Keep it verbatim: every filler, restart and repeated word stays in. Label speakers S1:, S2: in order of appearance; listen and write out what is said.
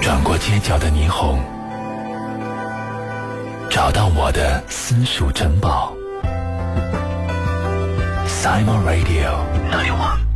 S1: 转过街角的霓虹，找到我的私属城堡。Simon Radio 九十一。